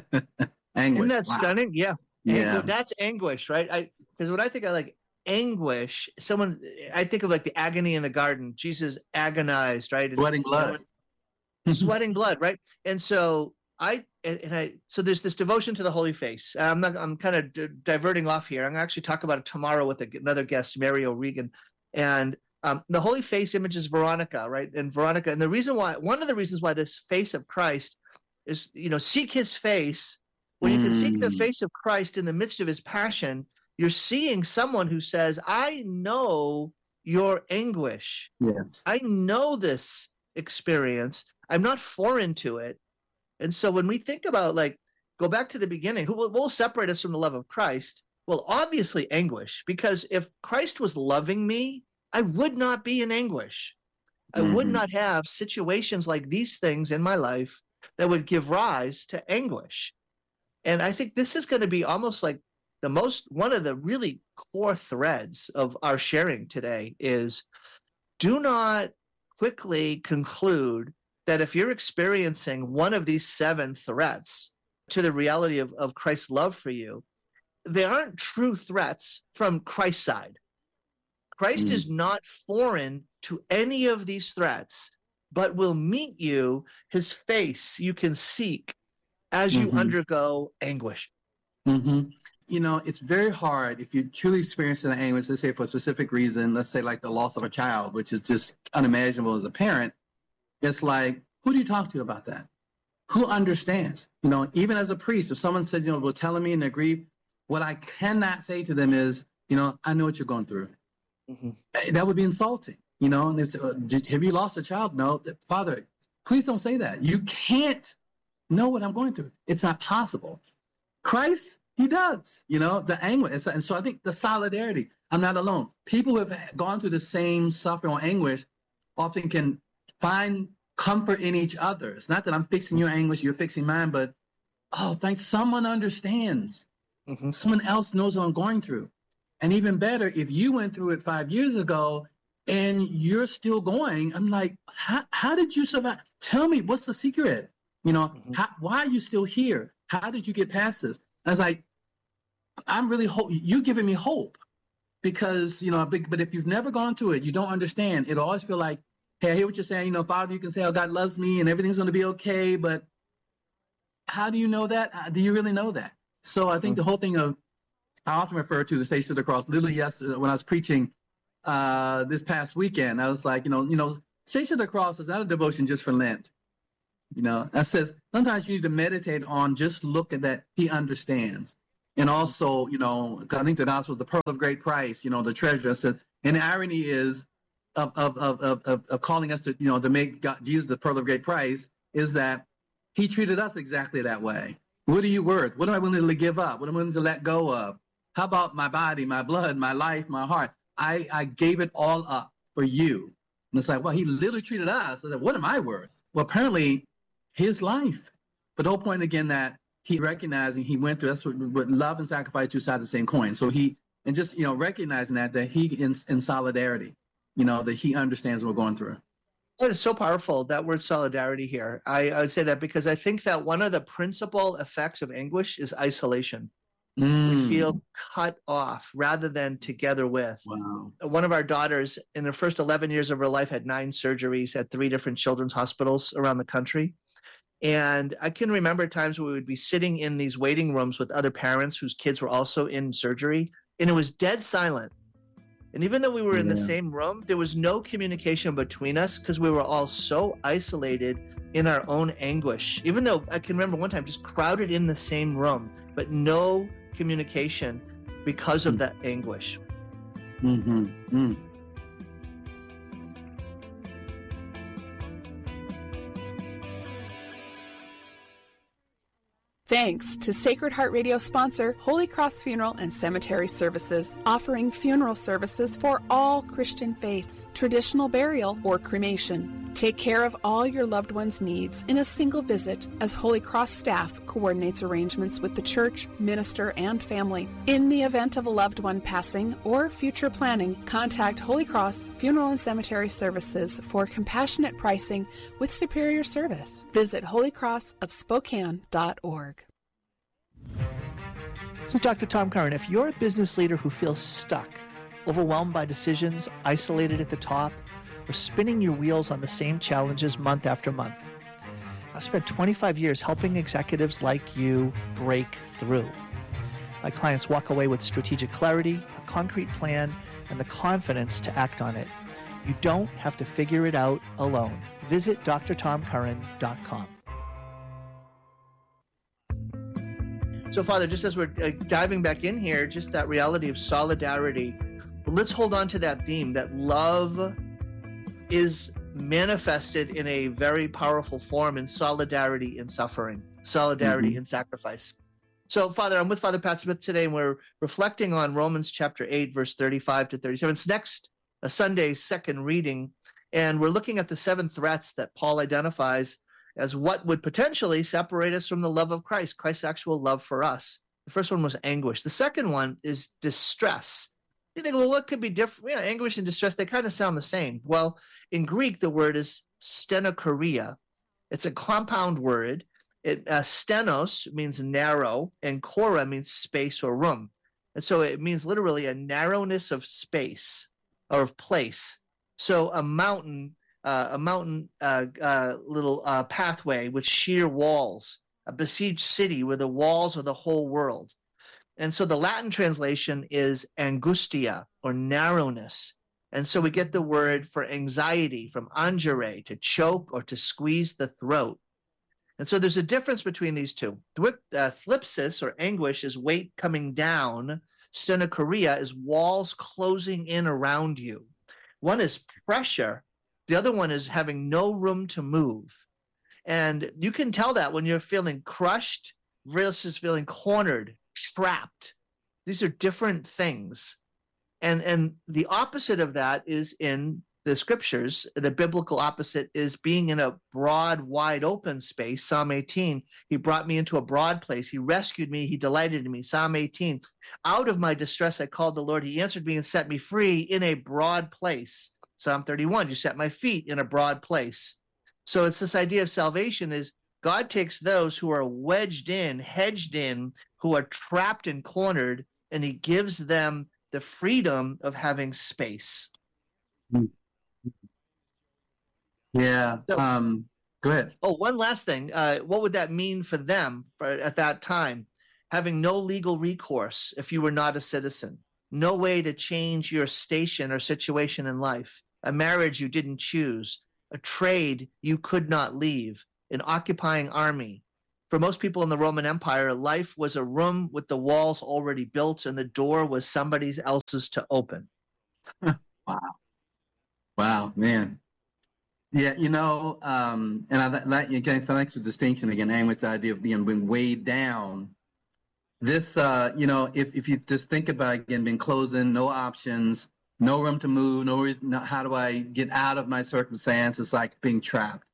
anguish. Isn't that wow. stunning? Yeah. Yeah. Angu- that's anguish, right? I, because when I think of like anguish, someone, I think of like the agony in the garden. Jesus agonized, right? Sweating blood. Sweating blood, right? And so I, and, and I, so there's this devotion to the Holy Face. I'm not, I'm kind of d- diverting off here. I'm going to actually talk about it tomorrow with a, another guest, Mary O'Regan. And um, the Holy Face image is Veronica, right? And Veronica, and the reason why, one of the reasons why this face of Christ is, you know, seek his face. When you can mm. seek the face of Christ in the midst of his passion, you're seeing someone who says, I know your anguish. Yes. I know this experience. I'm not foreign to it. And so when we think about, like, go back to the beginning, who will, will separate us from the love of Christ? Well, obviously anguish, because if Christ was loving me, I would not be in anguish. I mm-hmm. would not have situations like these things in my life that would give rise to anguish. And I think this is going to be almost like the most, one of the really core threads of our sharing today is, do not quickly conclude that if you're experiencing one of these seven threats to the reality of, of Christ's love for you, they aren't true threats from Christ's side. Christ mm. is not foreign to any of these threats, but will meet you, his face you can seek as you mm-hmm. undergo anguish. Mm-hmm. You know, it's very hard if you truly experience an anguish, let's say for a specific reason, let's say like the loss of a child, which is just unimaginable as a parent. It's like, who do you talk to about that? Who understands? You know, even as a priest, if someone said, you know, well, telling me in their grief, what I cannot say to them is, you know, I know what you're going through. Mm-hmm. That would be insulting, you know, and they say, well, did, have you lost a child? No. Father, please don't say that. You can't know what I'm going through. It's not possible. Christ, he does, you know, the anguish. And so I think the solidarity, I'm not alone. People who have gone through the same suffering or anguish often can find comfort in each other. It's not that I'm fixing your anguish, you're fixing mine, but, oh, thanks, someone understands. Mm-hmm. Someone else knows what I'm going through. And even better, if you went through it five years ago and you're still going, I'm like, how, how did you survive? Tell me, what's the secret? You know, mm-hmm. how, why are you still here? How did you get past this? I was like, I'm really hope you giving me hope, because, you know, but if you've never gone through it, you don't understand. It'll always feel like, hey, I hear what you're saying. You know, Father, you can say, oh, God loves me and everything's going to be okay. But how do you know that? Do you really know that? So I think mm-hmm. the whole thing of I often refer to the Station of the Cross. Literally yesterday when I was preaching uh, this past weekend, I was like, you know, you know, Station of the Cross is not a devotion just for Lent. You know, that says sometimes you need to meditate on just look at that he understands. And also, you know, I think the gospel, the pearl of great price, you know, the treasure. I said, and the irony is of of of of, of calling us to, you know, to make God, Jesus the pearl of great price is that he treated us exactly that way. What are you worth? What am I willing to give up? What am I willing to let go of? How about my body, my blood, my life, my heart? I, I gave it all up for you. And it's like, well, he literally treated us. I said, what am I worth? Well, apparently his life. But the whole point again that he recognizing he went through, that's what, what love and sacrifice, two sides of the same coin. So he, and just, you know, recognizing that, that he in, in solidarity, you know, that he understands what we're going through. It is so powerful, that word solidarity here. I, I would say that because I think that one of the principal effects of anguish is isolation. Mm. We feel cut off rather than together with. Wow. One of our daughters in the first eleven years of her life had nine surgeries at three different children's hospitals around the country. And I can remember times where we would be sitting in these waiting rooms with other parents whose kids were also in surgery, and it was dead silent. And even though we were in yeah. the same room, there was no communication between us because we were all so isolated in our own anguish. Even though I can remember one time just crowded in the same room, but no communication because of mm. that anguish. Mm-hmm. Mm. Thanks to Sacred Heart Radio sponsor Holy Cross Funeral and Cemetery Services, offering funeral services for all Christian faiths, traditional burial or cremation. Take care of all your loved ones' needs in a single visit as Holy Cross staff coordinates arrangements with the church, minister, and family. In the event of a loved one passing or future planning, contact Holy Cross Funeral and Cemetery Services for compassionate pricing with superior service. Visit holy cross of spokane dot org. So, Doctor Tom Curran, if you're a business leader who feels stuck, overwhelmed by decisions, isolated at the top, or spinning your wheels on the same challenges month after month, I've spent twenty-five years helping executives like you break through. My clients walk away with strategic clarity, a concrete plan, and the confidence to act on it. You don't have to figure it out alone. Visit d r tom curran dot com. So, Father, just as we're uh, diving back in here, just that reality of solidarity, let's hold on to that theme that love is manifested in a very powerful form in solidarity in suffering, solidarity mm-hmm. in sacrifice. So, Father, I'm with Father Pat Smith today, and we're reflecting on Romans chapter eight, verse thirty-five to thirty-seven. It's next a Sunday's second reading, and we're looking at the seven threats that Paul identifies as what would potentially separate us from the love of Christ, Christ's actual love for us. The first one was anguish. The second one is distress. You think, well, what could be different? You know, anguish and distress, they kind of sound the same. Well, in Greek, the word is stenochoria. It's a compound word. It uh, stenos means narrow, and chora means space or room. And so it means literally a narrowness of space or of place. So a mountain Uh, a mountain uh, uh, little uh, pathway with sheer walls, a besieged city where the walls are the whole world. And so the Latin translation is angustia, or narrowness. And so we get the word for anxiety from angere, to choke or to squeeze the throat. And so there's a difference between these two. Uh, thlipsis, or anguish, is weight coming down. Stenochoria is walls closing in around you. One is pressure. The other one is having no room to move. And you can tell that when you're feeling crushed versus feeling cornered, trapped. These are different things. And, and the opposite of that is in the scriptures. The biblical opposite is being in a broad, wide open space. Psalm eighteen, he brought me into a broad place. He rescued me. He delighted in me. Psalm eighteen, out of my distress, I called the Lord. He answered me and set me free in a broad place. Psalm thirty-one, you set my feet in a broad place. So it's this idea of salvation is God takes those who are wedged in, hedged in, who are trapped and cornered, and he gives them the freedom of having space. Yeah. So, um, go ahead. Oh, one last thing. Uh, what would that mean for them for, at that time? having no legal recourse if you were not a citizen, no way to change your station or situation in life, a marriage you didn't choose, a trade you could not leave, an occupying army. For most people in the Roman Empire, life was a room with the walls already built and the door was somebody else's to open. Wow. Wow, man. Yeah, you know, um, and I, that, again, thanks for the distinction again, and with the idea of being, being weighed down. This, uh, you know, if, if you just think about, again, being closed in, no options, no room to move, no, no how do I get out of my circumstance? It's like being trapped.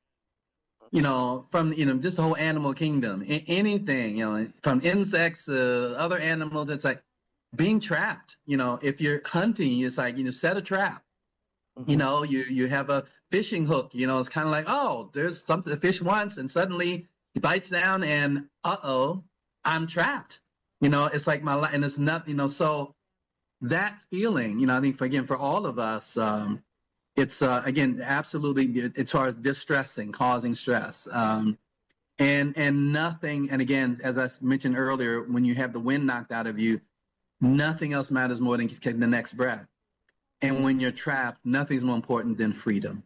You know, from, you know, just the whole animal kingdom, I- anything, you know, from insects to other animals, it's like being trapped. You know, if you're hunting, it's like, you know, set a trap. Mm-hmm. You know, you, you have a fishing hook, you know, it's kind of like, oh, there's something to fish once, and suddenly he bites down and, uh-oh, I'm trapped. You know, it's like my life, and it's not, you know, so that feeling, you know, I think, for, again, for all of us, um, it's, uh, again, absolutely, as far as distressing, causing stress. Um, and and nothing, and again, as I mentioned earlier, when you have the wind knocked out of you, nothing else matters more than the next breath. And when you're trapped, nothing's more important than freedom.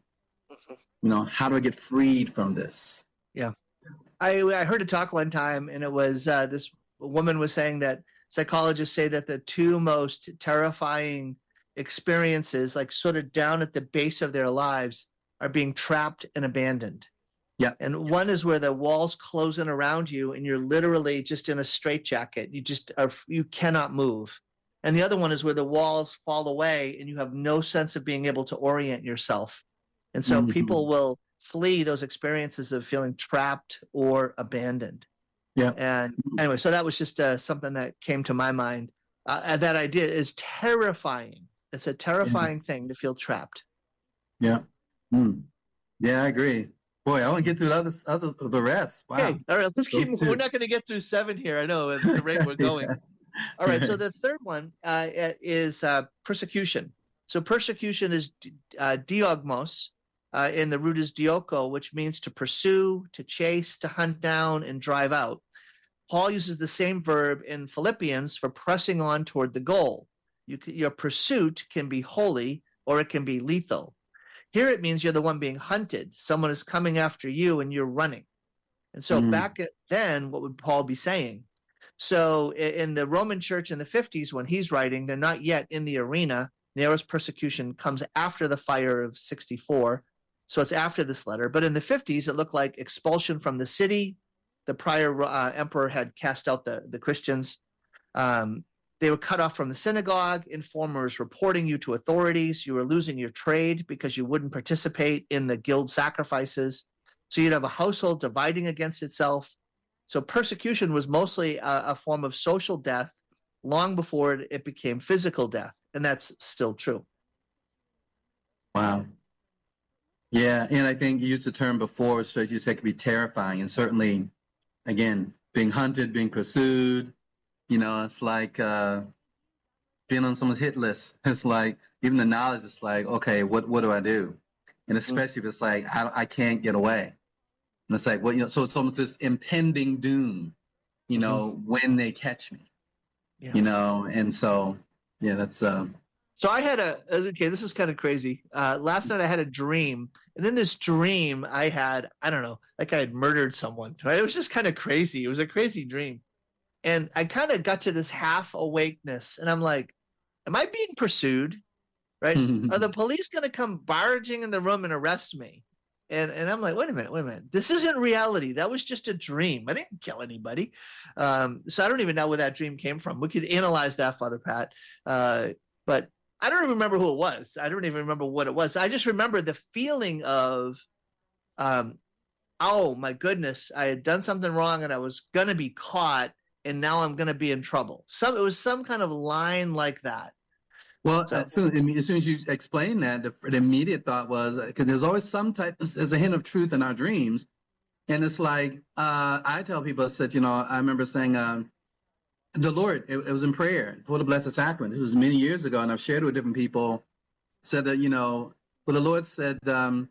You know, how do I get freed from this? Yeah. I, I heard a talk one time, and it was uh, this woman was saying that psychologists say that the two most terrifying experiences, like sort of down at the base of their lives, are being trapped and abandoned. Yeah. And one is where the walls close in around you and you're literally just in a straitjacket. You just are, you cannot move. And the other one is where the walls fall away and you have no sense of being able to orient yourself. And so mm-hmm. people will flee those experiences of feeling trapped or abandoned. Yeah. And anyway, so that was just uh, something that came to my mind. Uh, and that idea is terrifying. It's a terrifying yes. thing to feel trapped. Yeah. Mm. Yeah, I agree. Boy, I want to get through the other, other the rest. Wow. Okay. All right. Let's keep. We're not going to get through seven here. I know at the rate we're going. yeah. All right. So the third one uh, is uh, persecution. So persecution is uh, diogmos. Uh, and the root is dioko, which means to pursue, to chase, to hunt down, and drive out. Paul uses the same verb in Philippians for pressing on toward the goal. You can, your pursuit can be holy or it can be lethal. Here it means you're the one being hunted. Someone is coming after you and you're running. And so mm. back at then, what would Paul be saying? So in the Roman church in the fifties, when he's writing, they're not yet in the arena. Nero's persecution comes after the fire of sixty-four. So it's after this letter. But in the fifties, it looked like expulsion from the city. The prior uh, emperor had cast out the, the Christians. Um, they were cut off from the synagogue, informers reporting you to authorities. You were losing your trade because you wouldn't participate in the guild sacrifices. So you'd have a household dividing against itself. So persecution was mostly a, a form of social death long before it, it became physical death. And that's still true. Wow. Yeah, and I think you used the term before, so you said it could be terrifying. And certainly, again, being hunted, being pursued, you know, it's like uh, being on someone's hit list. It's like, even the knowledge is like, okay, what what do I do? And especially mm-hmm. if it's like, I, I can't get away. And it's like, well, you know, so it's almost this impending doom, you know, mm-hmm. when they catch me, yeah. you know, and so, yeah, that's... Um, So I had a, okay, this is kind of crazy. Uh, last night I had a dream. And in this dream I had, I don't know, like I had murdered someone. Right? It was just kind of crazy. It was a crazy dream. And I kind of got to this half awakeness. And I'm like, am I being pursued? Right? Are the police going to come barging in the room and arrest me? And and I'm like, wait a minute, wait a minute. This isn't reality. That was just a dream. I didn't kill anybody. Um, so I don't even know where that dream came from. We could analyze that, Father Pat. Uh, but I don't even remember who it was. I don't even remember what it was. I just remember the feeling of, um, oh, my goodness, I had done something wrong and I was going to be caught and now I'm going to be in trouble. Some, it was some kind of line like that. Well, so, as, soon, as soon as you explained that, the, the immediate thought was, because there's always some type, there's a hint of truth in our dreams. And it's like, uh, I tell people, I said, you know, I remember saying, um, the Lord, it, it was in prayer for the Blessed Sacrament. This was many years ago, and I've shared it with different people, said that, you know, well, the Lord said, um,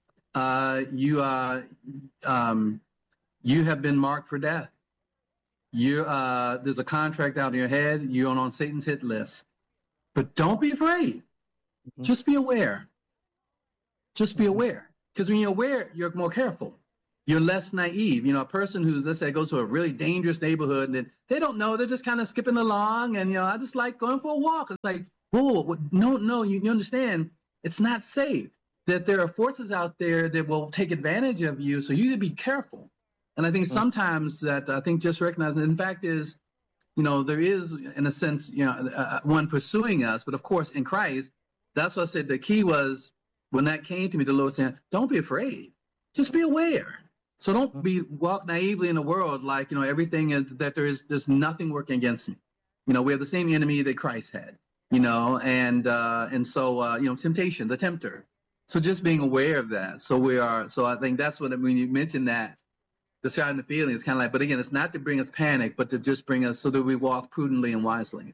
uh, you, uh, um, you have been marked for death. You uh, there's a contract out in your head. You're on Satan's hit list. But don't be afraid. Mm-hmm. Just be aware. Just be mm-hmm. aware. Because when you're aware, you're more careful. You're less naive. You know, a person who's, let's say, goes to a really dangerous neighborhood and they don't know. They're just kind of skipping along. And, you know, I just like going for a walk. It's like, whoa, no, no, you, you understand. It's not safe. That there are forces out there that will take advantage of you. So you need to be careful. And I think mm-hmm. sometimes that I think just recognizing, in fact, is, you know, there is, in a sense, you know, uh, one pursuing us. But of course, in Christ, that's what I said. The key was when that came to me, the Lord said, don't be afraid. Just be aware. So don't be walk naively in the world like, you know, everything is that there is, there's nothing working against me. You know, we have the same enemy that Christ had, you know, and, uh, and so, uh, you know, temptation, the tempter. So just being aware of that. So we are, so I think that's what, when you mentioned that, describing the feeling is kind of like, but again, it's not to bring us panic, but to just bring us so that we walk prudently and wisely.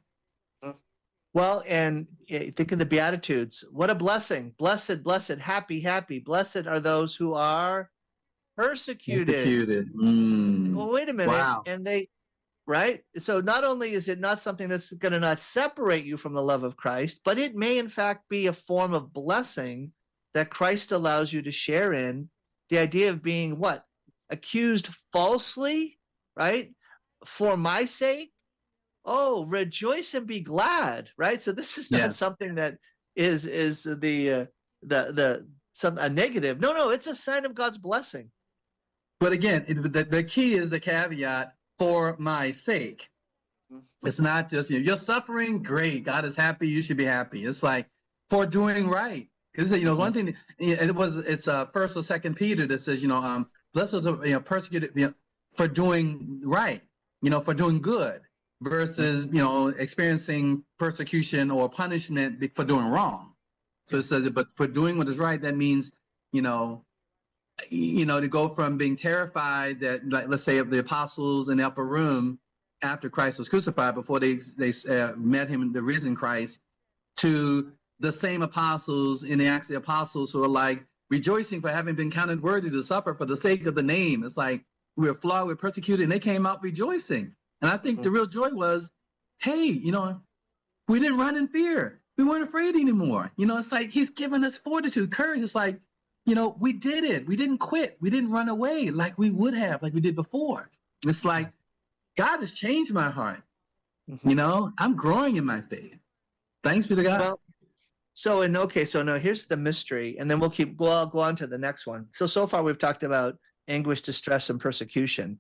Well, and think of the Beatitudes. What a blessing. Blessed, blessed, happy, happy. Blessed are those who are persecuted. Persecuted. Mm. Well, wait a minute. Wow. And they, right? So not only is it not something that's going to not separate you from the love of Christ, but it may in fact be a form of blessing that Christ allows you to share in. The idea of being what? Accused falsely, right? For my sake. Oh, rejoice and be glad, right? So this is not yeah. something that is is the uh, the the some a negative. No, no, it's a sign of God's blessing. But again, it, the, the key is the caveat, for my sake. It's not just, you know, you're suffering, great. God is happy, you should be happy. It's like for doing right. Because, you know, mm-hmm. one thing, it was, it's uh, first or second Peter that says, you know, um, blessed are the, you know, persecuted, you know, for doing right, you know, for doing good, versus, you know, experiencing persecution or punishment for doing wrong. So it says, but for doing what is right, that means, you know, you know, to go from being terrified that, like, let's say, of the apostles in the upper room after Christ was crucified, before they they uh, met him, the risen Christ, to the same apostles in the Acts of the Apostles who are like rejoicing for having been counted worthy to suffer for the sake of the name. It's like we're flawed, we're persecuted, and they came out rejoicing. And I think mm-hmm. the real joy was, hey, you know, we didn't run in fear. We weren't afraid anymore. You know, it's like he's given us fortitude, courage. It's like, you know, we did it. We didn't quit. We didn't run away like we would have, like we did before. It's like, God has changed my heart. Mm-hmm. You know, I'm growing in my faith. Thanks be to God. Well, so, and okay, so now here's the mystery, and then we'll keep, well, I'll go on to the next one. So, so far we've talked about anguish, distress, and persecution.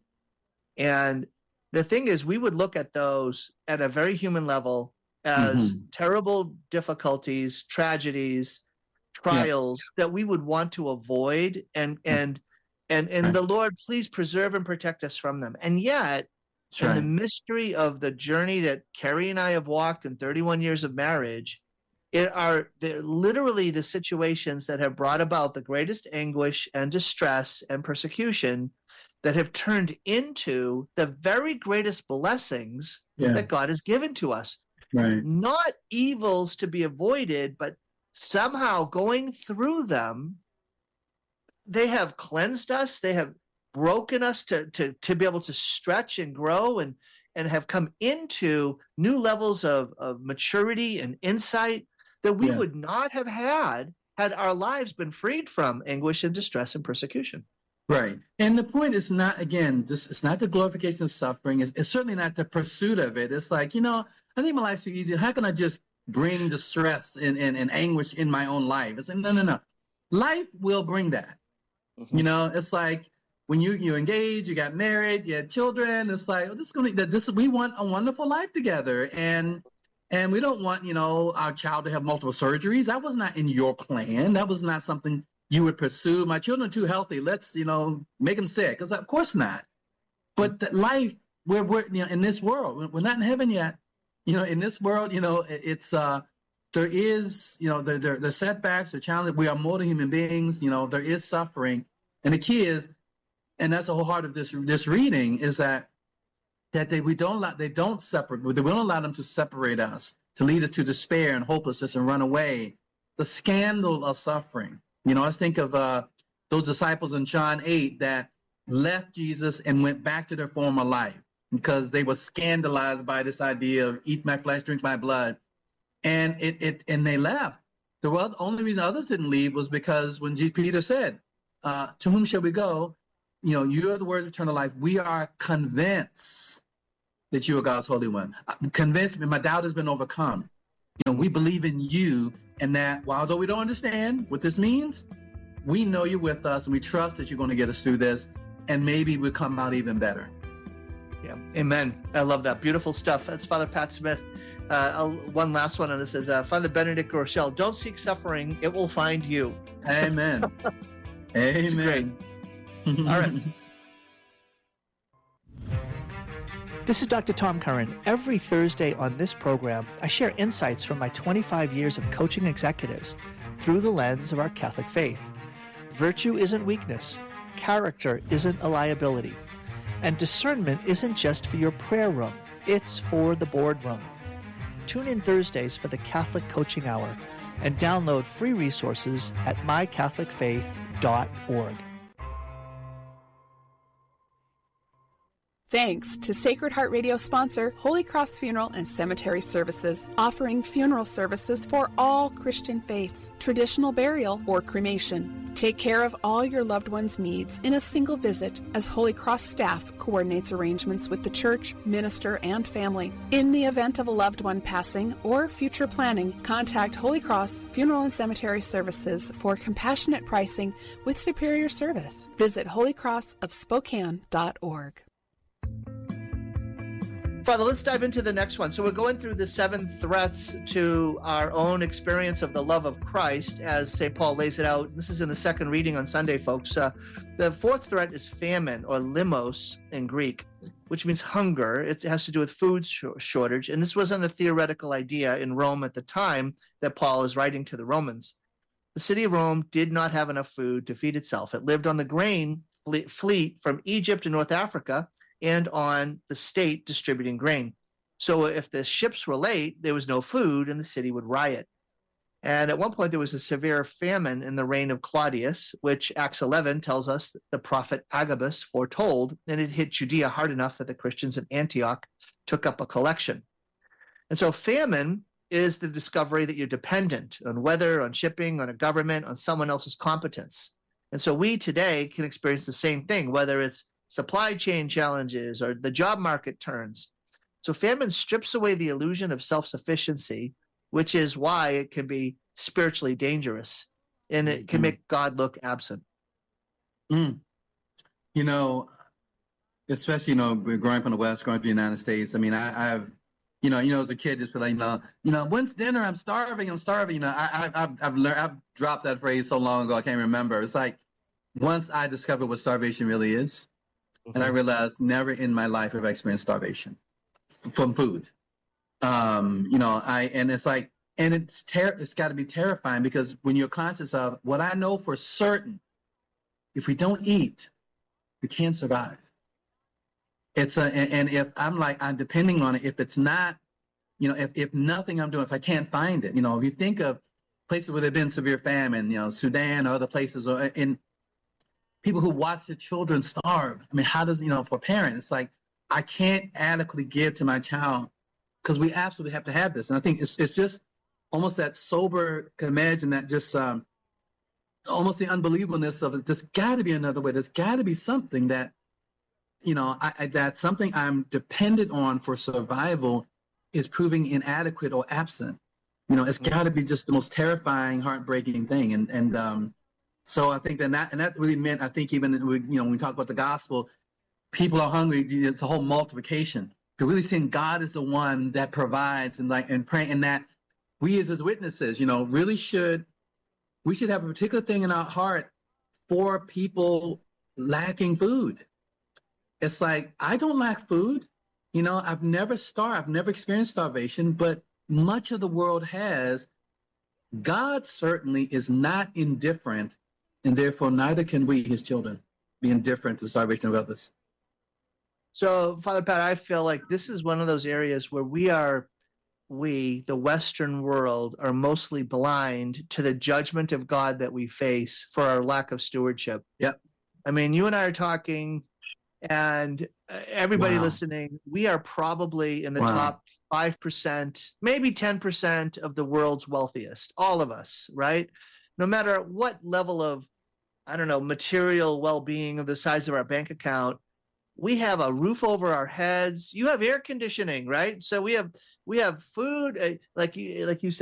And the thing is, we would look at those at a very human level as mm-hmm. terrible difficulties, tragedies, trials yeah. that we would want to avoid, and and and and right. the Lord, please preserve and protect us from them. And yet, in right. the mystery of the journey that Carrie and I have walked in thirty-one years of marriage, it are they're literally the situations that have brought about the greatest anguish and distress and persecution that have turned into the very greatest blessings yeah. that God has given to us. Right. Not evils to be avoided, but somehow going through them, they have cleansed us. They have broken us to, to, to be able to stretch and grow and, and have come into new levels of, of maturity and insight that we yes. would not have had had our lives been freed from anguish and distress and persecution. Right. And the point is not, again, just it's not the glorification of suffering. It's, it's certainly not the pursuit of it. It's like, you know, I think my life's too easy. How can I just bring distress and, and, and anguish in my own life? It's like, no, no, no. Life will bring that. Mm-hmm. You know, it's like when you, you engage, you got married, you had children. It's like, oh, this is going to, this, we want a wonderful life together. And, and we don't want, you know, our child to have multiple surgeries. That was not in your plan. That was not something you would pursue. My children are too healthy. Let's, you know, make them sick. It's like, of course not. But the life, we're, we're, you know, in this world, we're not in heaven yet. You know, in this world, you know, it's, uh, there is, you know, the, the, the setbacks, the challenges. We are mortal human beings. You know, there is suffering. And the key is, and that's the whole heart of this, this reading, is that, that they, we don't allow, they don't separate, we don't allow them to separate us, to lead us to despair and hopelessness and run away. The scandal of suffering. You know, I think of uh, those disciples in John eight that left Jesus and went back to their former life. because they were scandalized by this idea of eat my flesh, drink my blood. And it, it and they left. The only reason others didn't leave was because when Peter said, uh, to whom shall we go? You know, you are the words of eternal life. We are convinced that you are God's Holy One. I'm convinced, and my doubt has been overcome. You know, we believe in you, and that although we don't understand what this means, we know you're with us, and we trust that you're going to get us through this, and maybe we'll come out even better. Yeah, amen. I love that. Beautiful stuff. That's Father Pat Smith. Uh, I'll, one last one, and this is uh, Father Benedict Rochelle. Don't seek suffering; it will find you. Amen. Amen. Great. All right. This is Doctor Tom Curran. Every Thursday on this program, I share insights from my twenty-five years of coaching executives through the lens of our Catholic faith. Virtue isn't weakness. Character isn't a liability. And discernment isn't just for your prayer room. It's for the boardroom. Tune in Thursdays for the Catholic Coaching Hour and download free resources at my catholic faith dot org. Thanks to Sacred Heart Radio sponsor Holy Cross Funeral and Cemetery Services, offering funeral services for all Christian faiths, traditional burial or cremation. Take care of all your loved ones' needs in a single visit as Holy Cross staff coordinates arrangements with the church, minister, and family. In the event of a loved one passing or future planning, contact Holy Cross Funeral and Cemetery Services for compassionate pricing with superior service. Visit holy cross of spokane dot org. Father, let's dive into the next one. So we're going through the seven threats to our own experience of the love of Christ as Saint Paul lays it out. This is in the second reading on Sunday, folks. Uh, the fourth threat is famine, or limos in Greek, which means hunger. It has to do with food sh- shortage. And this wasn't a theoretical idea in Rome at the time that Paul is writing to the Romans. The city of Rome did not have enough food to feed itself. It lived on the grain fleet from Egypt and North Africa, and on the state distributing grain. So if the ships were late, there was no food and the city would riot. And at one point, there was a severe famine in the reign of Claudius, which Acts eleven tells us the prophet Agabus foretold, and it hit Judea hard enough that the Christians in Antioch took up a collection. And so famine is the discovery that you're dependent on weather, on shipping, on a government, on someone else's competence. And so we today can experience the same thing, whether it's supply chain challenges or the job market turns. So famine strips away the illusion of self-sufficiency, which is why it can be spiritually dangerous, and it can make God look absent. Mm. You know, especially, you know, growing up in the West, growing up in the United States, I mean, I, I've, you know, you know, as a kid, just be like, you know, you know, when's dinner? I'm starving. I'm starving. You know, I, I, I've, I've learned, I've dropped that phrase so long ago, I can't remember. It's like, once I discovered what starvation really is, and I realized never in my life have I experienced starvation f- from food. Um, you know, I and it's like, and it's ter- it's got to be terrifying, because when you're conscious of what I know for certain, if we don't eat, we can't survive. It's a, and, and if I'm like, I'm depending on it, if it's not, you know, if, if nothing I'm doing, if I can't find it, you know, if you think of places where there've been severe famine, you know, Sudan or other places, or in people who watch their children starve. I mean, how does, you know, for parents, it's like, I can't adequately give to my child, because we absolutely have to have this. And I think it's it's just almost that sober, can imagine that just um, almost the unbelievableness of it. There's got to be another way. There's got to be something that, you know, I, I, that's something I'm dependent on for survival is proving inadequate or absent. You know, it's got to be just the most terrifying, heartbreaking thing. And, and, um, So I think that, that and that really meant, I think even, you know, when we talk about the gospel, people are hungry. It's a whole multiplication. To really seeing God is the one that provides, and like, and praying, and that we as his witnesses, you know, really should, we should have a particular thing in our heart for people lacking food. It's like, I don't lack food. You know, I've never starved. I've never experienced starvation, but much of the world has. God certainly is not indifferent, and therefore neither can we, his children, be indifferent to the starvation of others. So, Father Pat, I feel like this is one of those areas where we are, we, the Western world, are mostly blind to the judgment of God that we face for our lack of stewardship. Yep. I mean, you and I are talking, And uh, everybody Wow. listening, we are probably in the Wow. top five percent, maybe ten percent of the world's wealthiest, all of us, right? No matter what level of, I don't know, material well-being of the size of our bank account, we have a roof over our heads. You have air conditioning, right? So we have we have food, uh, like you like you said.